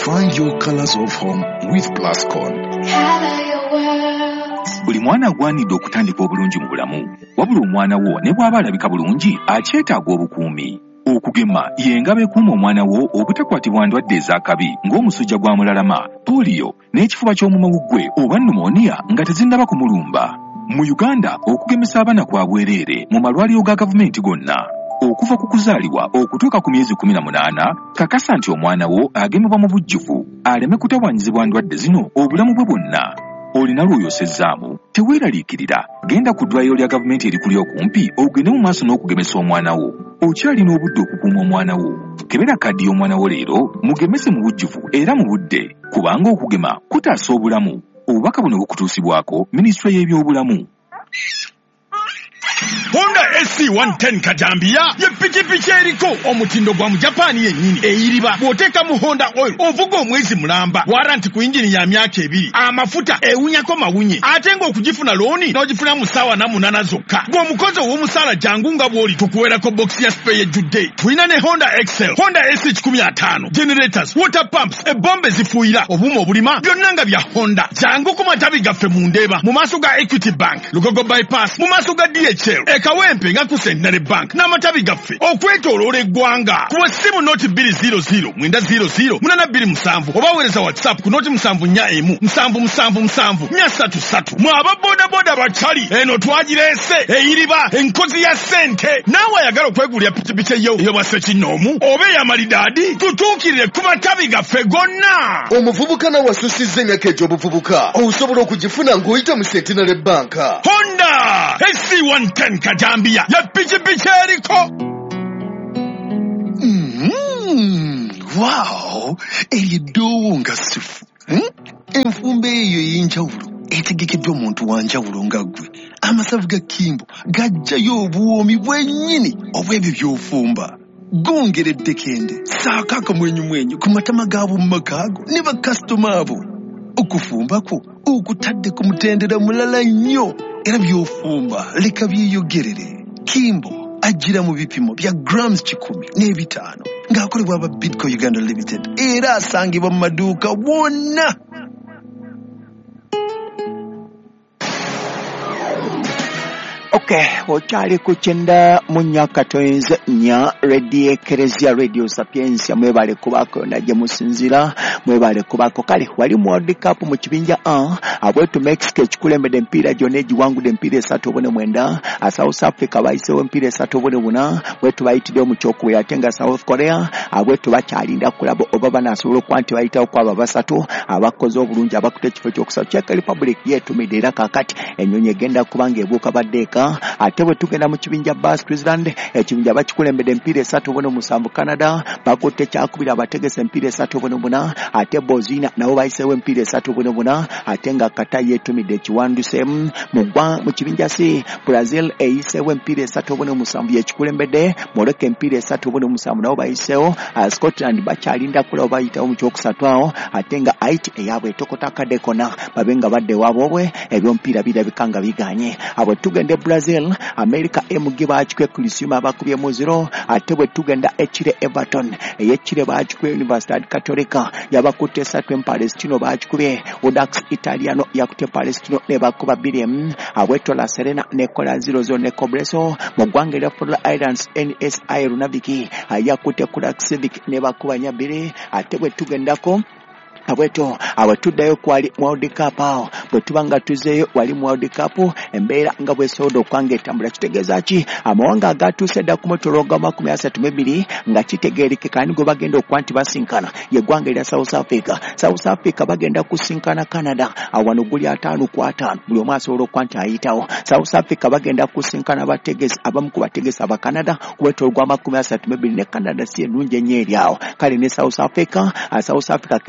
Find your colors of home with Plascon. Buli mwana agwanidde okutandika obulungi mu bulamu, wabula omwana wo ne bw'aba alabika bulungi akyetaaga obukuumi. Okugema y'engabo ekuuma omwana wo obutakwatibwa ndwadde ez'akabi ng'omusujja gwa mulalama, polio n'ekifuba ky'omumawuggwe oba pneumonia nga tezinnaba kumulumba. Mu Uganda okugemesa abaana kwa bwereere mu malwaliro ga gavumenti gonna. Okuva ku kuzaalibwa okutuuka ku myezi 18, kakasa nti omwana wo agemebwa mu bujjuvu aleme kutawaanyizibwa ndwadde zino obulamu bwe bwonna. Olina lw'oyosezzaamu, teweeraliikirira, genda ku ddwaliro lya gavumenti erikuli okumpi ogende mu maaso n'okugemesa omwana wo. Okyalina obudde okukuuma omwana wo. Kebera kaddi y'omwana wo leero, mugemese mu bujjuvu era mu budde, kubanga okugema kutaasa obulamu. Obubaka buno bukutuusibwako Minisitule y'ebyobulamu. Honda SC110 Kajambia ye pikipiki eriko omutindo gwa mu Japan yennyini eyiriba bw'oteeka mu Honda oil ovuga omwezi mulamba, waranti ku injini ya myaka 2, amafuta ewunyako mawunye, ate ng'okugifuna looni n'ogifuna mu ssaawa 8 zokka. Gw'omukozi ow'omusaala jangu nga bw'oli tukuweerako bokisi ya spray ejjudde. Tulina ne Honda Excel, Honda SH15, generators, water pumps, ebbomba ezifuuyira, obuuma obulima, byonna nga bya Honda. Jangu ku matabi gaffe mu Ndeeba, mu maaso ga Equity Bank, Lugogo Bypass, mu maaso ga DHL, Ekawempe nga ku Centenary Bank n'amatabi gaffe okwetooloola eggwanga. Kuba ssimu noti 200 900 827 oba weereza WhatsApp ku noti 741 777 433. Mwaba bodaboda bachali eno twagireese eyiriba enkozi ya ssente. Naawe ayagala okwegulira pikipiki eyo bwase kinoomu oba ey'amalidaadi, tutuukirire ku matabi gaffe gonna. Omuvubuka nawe asusizza emyaka egy'obuvubuka osobola okugifuna ng'oyita mu Centenary Bank. Honda SC110 Kajambia ya pikipiki eriko. Wow, eryeddowo nga sifu. Enfumba eyo ey'enjawulo etegekeddwa omuntu wa njawulo nga ggwe. Amasavu ga Kimbo gajjayo obuwoomi bwennyini obw'ebyo by'ofumba. Gongeredde kende saako akamwenyumwenyu ku matama gaabo mu makaago ne bakasitoma abo. Okufumba kwo okutadde ku mutendera mulala nnyo era by'ofumba leka byeyogerere. Kimbo ajjira mu bipimo bya grams 105 ng'akolebwa aba Bidco Uganda Limited era asangibwa mu maduuka wonna. Okay, okyali ku kyenda mu Nyakatoyinze nya Radio Ekeresia Radio Sapiensia, mwebale kubako na gye musinzira, mwebale kubako kale wali mu World Cup mu kibinja abwetu Mexico ekikulembedde empiira gyonna egiwangudde empiira 3-9, South Africa bayisewo empiira 3-4, bwetu bayitidde mu kyokubiri ate nga South Korea abwetu bakyalinda kulabo oba banasobola okuba nti bayitawo ku abo basatu abakoze obulungi abakutte ekifo ky'okusatu. Czech Republic yeetumidde era kakati ennyonyi egenda kubanga ebuuka baddeeka. Ate bwe tugenda mu kibinja Basque Island, ekibinja bakikulembedde empiira 3-7, Canada bakutte kyakubiri abategese empiira 3-4, ate Bosnia nabo bayiseewo empiira 3-4, ate nga Qatar yeetumidde ekiwanduse mu kibinja C. Brazil eyiseewo empiira 3-7 yekikulembedde, Morocco empiira 3-7 nabo bayiseewo, Scotland bakyalinda kulaba bayitawo mu kyokusatu awo, ate nga Haiti eyaabwe etokota akadekona babe nga badde waabwe ebyompiira birabika nga biganye. Abo tugende Brazil, America MG baachikwe Criciúma bakubye mu 0, ate bwe tugenda Chile Everton Chile baachikwe Universidad Católica yabakutte 3, Palestino baachikubye Audax Italiano yakutte Palestino ne bakuba 2, abweto La Serena ne kola 0-0 ne Cobreso mu ggwanga lya Florida Islands NSI Runaviki yakutte Clark Civic ne bakuba 2, ate bwe tugendako abweto abatuddayo kwali World Cup awo bwe tubanga tuzeeyo wali World Cup embeera nga bwesobola okwanga etambula. Kitegeeza ki? Amawanga agatuuse dda ku mutolo gwa 32 nga kitegeerekeka ni gwe bagenda okuba nti basinkana yeggwanga erya South Africa. South Africa bagenda kusinkana Canada awano guli 5-5 buli omu asobola okuba nti ayitawo. South Africa bagenda kusinkana abategesi abamu ku bategesi aba Canada ku mutolo gwa 32 ne Canada si ennungi ennyo eri awo. Kale ne South Africa kekubye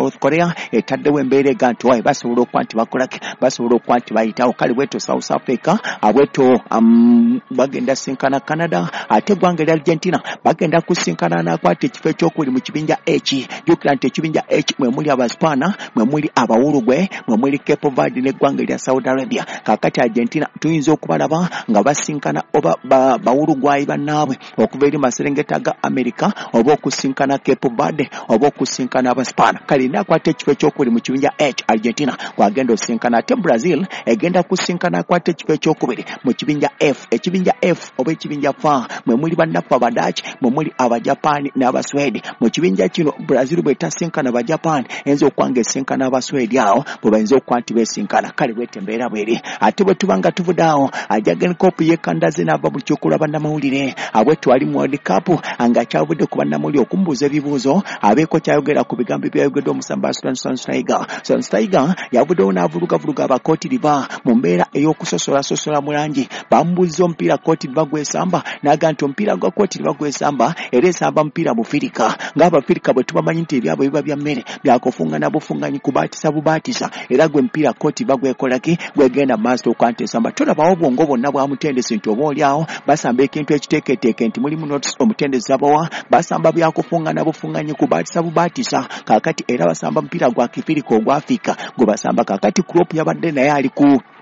South Korea etaddewo embeera ega nti wayi basobola okuba nti bakolaki basobola okuba nti bayitawo kale bweto South Africa abweto bagenda sinkana Canada ate eggwanga lya Argentina bagenda kusinkana n'akwata ekifo ekyokubiri mu kibinja H jukira nti ekibinja H mwe muli Abaspana mwe muli Abawurugwe mwe muli Cape Verde n'eggwanga lya Saudi Arabia kakati Argentina tuyinza okubalaba nga basinkana oba Bawurugwayi bannaabwe okuva eri maserengeta ga America oba okusinkana Cape Verde oba okusinkana Abaspana kale n'akwata ekifo ekyokubiri mu kibinja H Argentina kwagenda osinkana ate Brazil egenda kusinkana akwata ekifo ekyokubiri mu kibinja F ekibinja F oba ekibinja F mwe muli bannaffe Abadaki mwe muli Abajapani n'Abaswede mu kibinja kino Brazil bwetasinkana Abajapani enzo okwanga esinkana Abaswede awo bwe bayinza okuba nti beesinkana kale bwetembeera bweri ate bwe tubanga tuvudaawo Jurgen Klopp yeekandaze n'ava mu kyokula bannamawulire abwe twali mu World Cup nga kyavudde ku bannamawulire okumubuuza ebibuuzo abeeko kyayogera ku bigambo byayogedde omusamba Schweinsteiger yavuddewo n'avulugavuruga abakootiriba mu mbeera ey'okusosola mu langi bamubuuza omupiira kootiriba gwesamba n'aga nti omupiira gwa kootiriba gwesamba era esamba mupiira Bufirika ng'Abafirika bwe tubamanyi nti ebyabwe biba bya mmere byakufungana bufunganyi kubaatisa bubaatisa era gwe mupiira kootiriba gwekolaki gwegenda mu maaso okuba nti esamba tolabawo bwongo bwonna bwamutendesi nti oba oliawo basamba ekintu ekiteeketeeke nti mulimu notice omutendesi abawa basamba byakufungana bufunganyi kubaatisa bubaatisa kakati era basamba mupiira gwa Kifirika ogw'Afrika gwe basamba kakati Klopp yabadde naye ali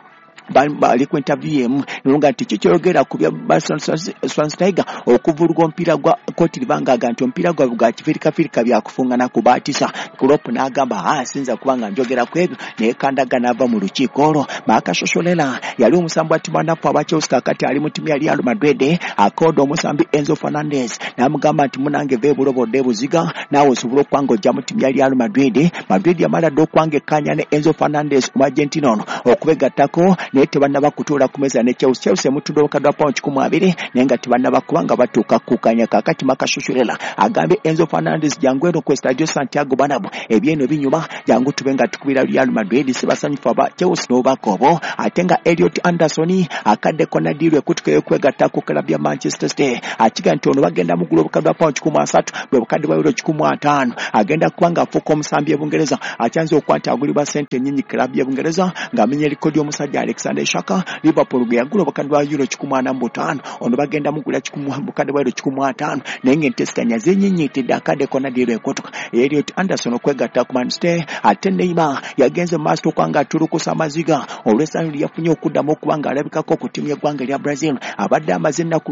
ku interview nunga nti kikyogera ku bya Schweinsteiger okuvuluga omupiira gwa kootiriba ngaga nti omupiira gwa Kifirika byakufungana kubaatisa Klopp n'agamba asinza kubanga njogera ku ebyo neekandaga n'ava mu lukiiko olwo Makashosholela yali omusambi wa ttiimu bannaffe aba Chelsea kakati ali mu ttiimu ya Real Madrid akoda omusambi Enzo Fernandez n'amugamba nti munange veebulobodde buziga naawe osobola okwanga ojja mu ttiimu ya Real Madrid yamala dde okwanga ekkanya ne Enzo Fernandez mu Argentina ono okubegattako naye tebannaba kutuula ku meza ne Chelsea emutudde obukadde bwa paundi 12 naye nga tebannaba kubanga batuuka kukanya kakati Makashosholela agambye Enzo Fernandez jangu eno ku Estadio Santiago Bernabeu ebyeno binyuma jangu tube nga tukubira Real Madrid si basanyufu aba Chelsea n'obakobo ate nga Elliot Anderson akaddeko na diiru ekutuka y'okwegatta ku klabu ya Manchester City akiga nti ono bagenda mugula obukadde bwa paundi 13 bwe bukadde bwa euro 15 agenda kubanga afuuka omusambi y'Ebungereza akyanza okuba nti agulibwa ssente nnyingi klabu y'Ebungereza ng'amenya erikodi y'omusajja Alexander Shaka Liverpool gwe yagula obukadde bwa euro 45 ono bagenda mugula obukadde bwa euro 15 naye ng'enteeseganya z'ennyinnyitidde akaddeko na diiru ekutuka Elliot Anderson okwegatta ku Man City ate Neymar yagenze mu maaso okwanga atulukusa amaziga olw'essanyu lye yafunye okuddamu okuba ng'alabikako ku ttiimu y'eggwanga lya Brazil abadde amaze ennaku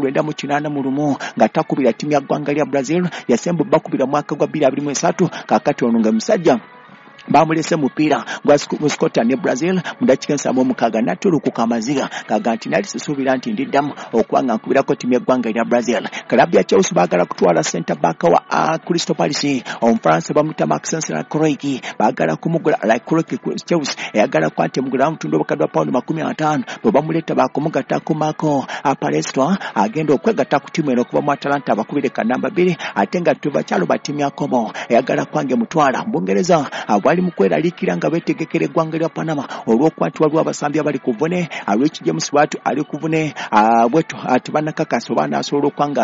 98 nga takubira ttiimu ya ggwanga lya Brazil yasemba bakubira mwaka gwa 2023 kakati ono nga musajja bamulese mupiira gwa Scotland ne Brazil mu dakika 76 natulukuka amaziga kaga nti nali sisuubira nti ndiddamu okuwanga nkubirako ttiimu y'eggwanga lya Brazil klabu ya Chelsea baagala kutwala center back wa Crystal Palace omufaransa bamuyita Maxence Lacroix baagala kumugula Lacroix Chelsea eyagala kuba nti emugula bamutunda obukadde bwa paundi 50 bwe bamuleeta baakumugatta ku Marco Palestra agenda okwegatta ku ttiimu eno okuva mu Atalanta bakubire ka namba 2 ate nga tubakyalo ba ttiimu ya Como eyagala kwange mutwala mu Bungereza mu kweraliikira nga beetegekera eggwanga lya Panama olw'okuba nti waliwo abasambi abali ku vune Rich James Bwatu ali ku vune bwetu ati bannakakasa oba n'asobola okwanga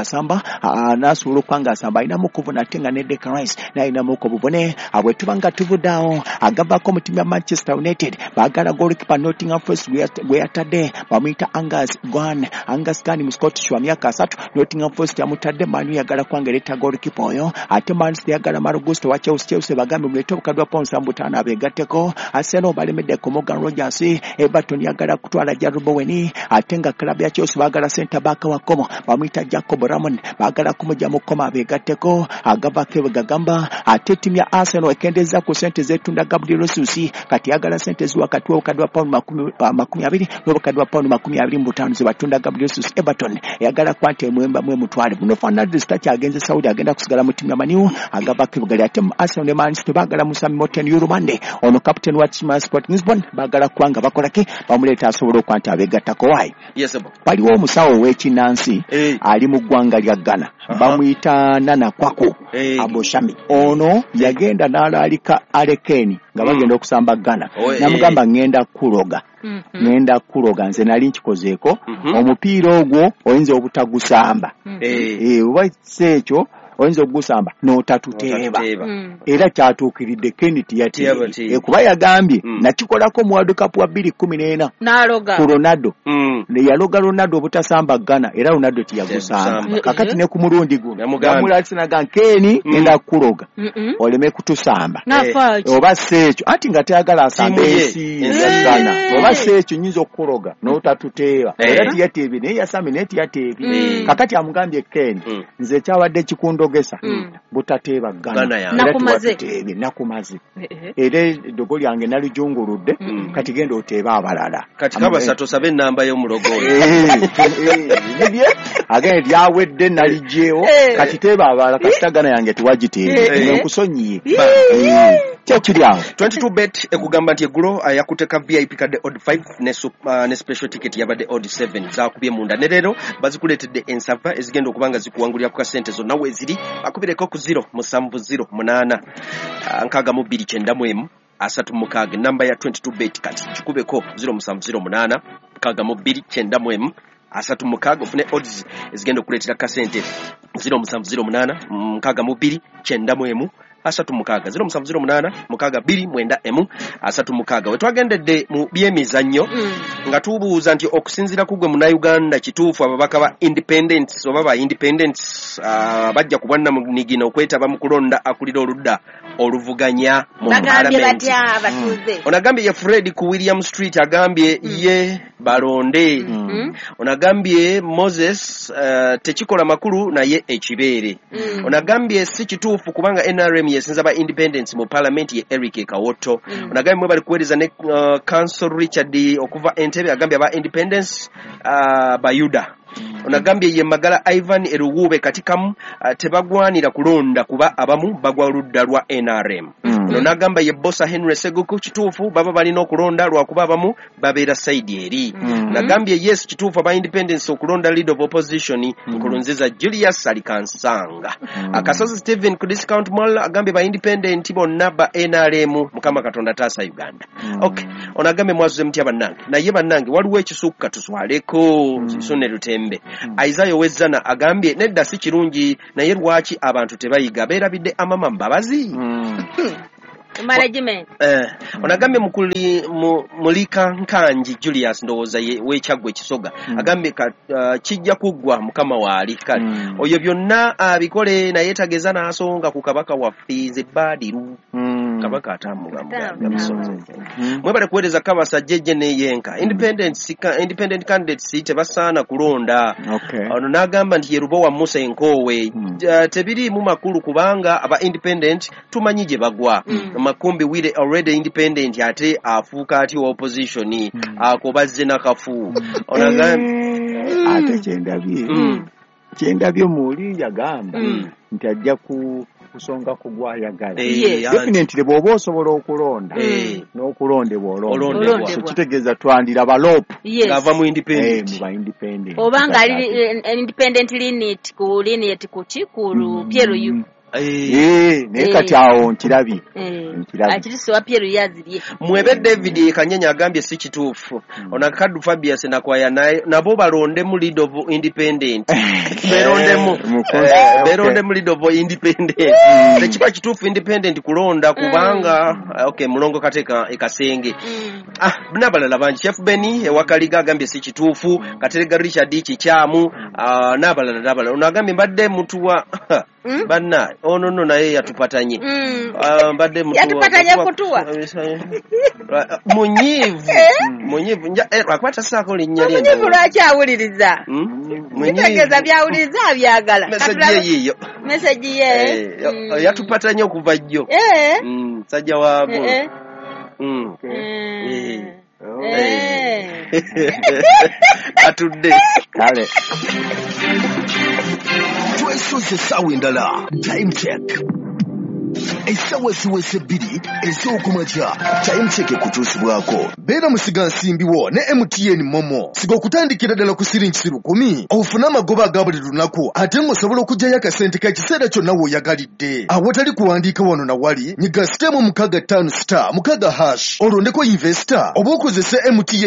asamba alinamu okuvuna ate nga ne Declan Rice n'alinamu ku buvune bwe tuba nga tuvuddeawo agavaako mu ttiimu ya Manchester United baagala goalkeeper Nottingham Forest gwe yatadde bamuyita Angus Gunn mu Scottish wa myaka 3 Nottingham Forest yamutadde Manu yagala kwanga ereta goalkeeper oyo ate Man City yagala Malo Gusto wa Chelsea bagambe mulete obukadde bwa paundi 50 abeegatteko Arsenal balemedde ku Morgan Rogers Everton yagala kutwala Jarrod Bowen ate nga klabu ya Chelsea baagala center back wa Como bamuyita Jacob Ramon baagala kumujja mu Como abeegatteko agavako ebwegagamba ate ttiimu ya Arsenal ekendeza ku sente zeetunda Gabriel Jesus kati yagala sente ziwakati w'obukadde bwa paundi 20 n'obukadde bwa paundi 25 zebatunda Gabriel Jesus. Everton yagala kwante mwe mutwale buno Fernandes takyagenze Saudi agenda kusigala mu ttiimu ya Manu agavako ebugali ate Arsenal ne Man City baagala Musami Moten Yurumande ono captain wa Chima Sport Lisbon baagala kwanga bakolake bamuleeta asobola okwanta abeegattako wayi. Yes, waliwo omusawo w'ekinnansi ali mu ggwanga lya Ghana bamuyita Nana Kwaku Aboshami ono yagenda n'alaalika Alekeni nga bagenda okusamba Ghana namugamba ngenda kuloga nze nali nkikozeeko omupiira ogwo oyinza obutagusamba oba ekyo oyinza ogusamba n'otatuteeba era kyatuukiridde Kennedy yateebye kuba yagambye nakikolako mu World Cup wa 2014 n'aloga ku Ronaldo yaloga Ronaldo obutasamba Ghana era Ronaldo tiyagusamba kakati ne ku mulundi guno yamulatsinaga Keni enda kuloga oleme kutusamba oba sekyo ati nga tayagala asamba esi Ghana oba sekyo nyinza okuloga n'otatuteeba era tiyateebye naye yasambe naye tiyateebye kakati amugambye Keni nze kyawadde kikundogesa butateeba Ghana nakumaze era eddogo lyange nalijunguludde kati genda oteeba abalala kati kabasatu sabe namba y'omulogo agende lyawedde nalijjeewo kati teeba abalala kati Ghana yange tuwagiteebye nkusonyiye kyekiri awo 22bet ekugamba nti eggulo yakuteka VIP kadde odd 5 ne special ticket yabadde odd 7 zakubye munda ne leero bazikuleetedde ensava ezigenda okubanga zikuwangulira ku kasente zonna weziri akubireko ku 07008 nkaaga mu 291 asatu mukaaga namba ya 22bet kati kikubeko 07008 nkaaga mu 291 asatu mukaaga ofune odds ezigenda okuleetera kasente 07008 nkaaga mu 291 asatu mukaaga 07008 mukaaga 291 asatu mukaaga wetwagendedde mu byemizannyo nga tubuuza nti okusinzira kugwe mu Uganda kituufu ababaka ba independence oba ba independence bajja kubwanna mu nigino okwetaba mu kulonda akulira oludda oluvuganya mu parliament onagambye ye Fred ku William Street agambye ye balonde onagambye Moses tekikola makulu naye ekibeere onagambye si kituufu kubanga NRM yesinza ba independence mu parliament ye Eric Kawoto onagambye mwe bali kuwereza ne Council Richard okuva Entebbe agambye ba independence bayuda onagambye ye Magala Ivan eruwube katikamu tebagwanira kulonda kuba abamu bagwa ludda lwa NRM onagamba ye Bossa Henry Seguku kituufu baba balina okulonda lwakuba abamu babeera side eri nagambye yes kituufu aba independence okulonda lead of opposition Nkurunziza Julius Alikansanga Akasozi Steven ku discount mall agambye ba independent bonna ba NRM mukama katonda taasa Uganda okay onagambye mwazuze mutya bannange naye bannange waliwo ekisukka tuswaleko Sune Lutembe Isaiah Wezana agambye nedda si kirungi naye lwaki abantu tebayiga beerabidde amama mbabazi management onagambye mulika nkanji Julius ndowooza wekyagwe kisoga agambye kijja kuggwa mukama waalika oyo byonna abikole naye tageza n'asonga ku kabaka wa Fize Badiru kabaka atamugamugambya mwebale kuweereza kabasa jeje ne yenka independent candidates tebasaana kulonda ono n'agamba nti yerubo wa Musa Enkowe tebiri mu makulu kubanga aba independent tumanyi gye bagwa Makumbi wile already independent ate afuuka ati wa opposition akobazze nakafu onagambye ate kyendabye muli yagamba nti ajja kusonga kugwayagala definitely bw'oba osobola okulonda n'okulondebwa olondebwa kitegeeza twandira balopu ng'ava mu independent mu ba independent obanga ali independent lineage ku Pierre yu naye kati awo nkirabye akirisowa Pierre yazirye mwebe David Kanyenya agambye si kituufu onakadu Fabius nakwaya nabo balonde mu lead of independent beronde mu lead of independent tekiba kituufu independent kulonda kubanga okay mulongo kateka ekasenge n'abalala bangi Chef Benny ewakaliga agambye si kituufu Katerega Richard Kikyamu n'abalala onagambye mbadde mutuwa banna ono naye yatupatanye mbadde mutuwa yatupatanye kutuwa munyivu akwata saako linnya lye munyivu lwaki awuliriza kitegeeza byawuliriza abyagala message ye yatupatanye okuva jjo sajja waabo atudde kale twesoze essaawa endala time check essaawa ziweze 2 ez'okumakya time check ekutuusibwako beera musiga nsimbiwo ne MTN Momo siga okutandikira ddala ku siringi 10 ofune amagoba aga buli lunaku ate ng'osobola okuggyayo akasente k'ekiseera kyonna w'oyagalidde awatali kuwandiika wano na wali nyiga *65*6 olondeko investor oba okozese MTN